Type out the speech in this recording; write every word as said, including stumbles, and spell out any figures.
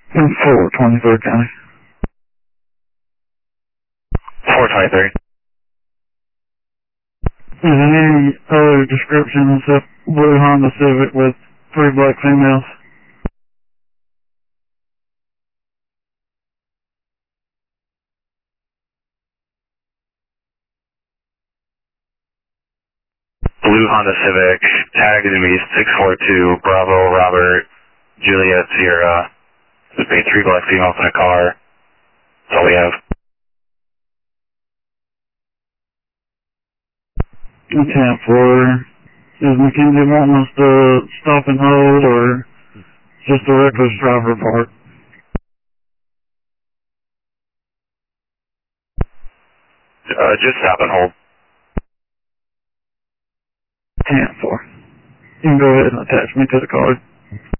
And four, twenty-third County. four twenty-three. Is there any other descriptions of blue Honda Civic with three black females? Blue Honda Civic, tagged to be six four two, Bravo, Robert, Juliet, Sierra. There's been three black females in a car. That's all we have. ten four. Is McKenzie wanting us to stop and hold, or just a reckless driver part? Uh, just stop and hold. ten four. You can go ahead and attach me to the card.